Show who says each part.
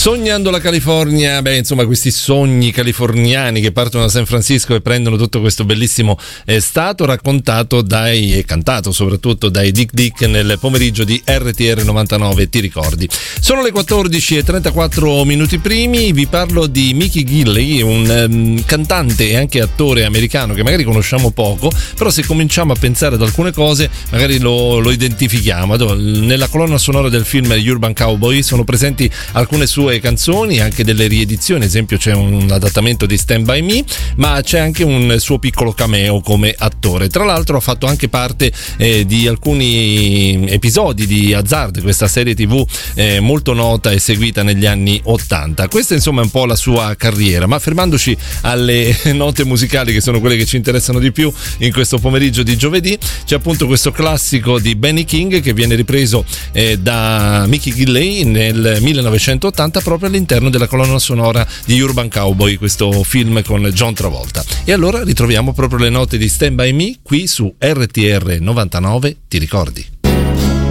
Speaker 1: Sognando la California, insomma questi sogni californiani che partono da San Francisco e prendono tutto questo bellissimo stato, raccontato e cantato soprattutto dai Dick Dick nel pomeriggio di RTR 99, ti ricordi? Sono le 14:34 minuti primi, vi parlo di Mickey Gilley, un cantante e anche attore americano che magari conosciamo poco, però se cominciamo a pensare ad alcune cose magari lo identifichiamo. Nella colonna sonora del film Urban Cowboy sono presenti alcune sue canzoni, anche delle riedizioni, ad esempio c'è un adattamento di Stand By Me, ma c'è anche un suo piccolo cameo come attore. Tra l'altro ha fatto anche parte di alcuni episodi di Azzard, questa serie TV molto nota e seguita negli anni 80. Questa insomma è un po' la sua carriera, ma fermandoci alle note musicali che sono quelle che ci interessano di più in questo pomeriggio di giovedì, c'è appunto questo classico di Benny King che viene ripreso da Mickey Gilley nel 1980 proprio all'interno della colonna sonora di Urban Cowboy, questo film con John Travolta. E allora ritroviamo proprio le note di Stand By Me qui su RTR 99, ti ricordi?